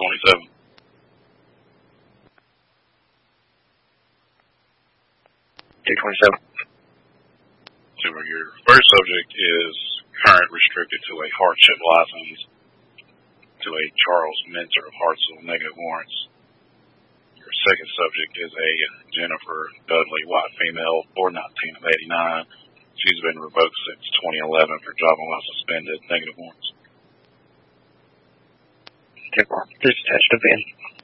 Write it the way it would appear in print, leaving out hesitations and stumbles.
227. So your first subject is current restricted to a hardship license to a Charles Minter of Hartsville, negative warrants. Your second subject is a Jennifer Dudley, white female, born 1989. She's been revoked since 2011 for driving while suspended, negative warrants. Please attach the VIN.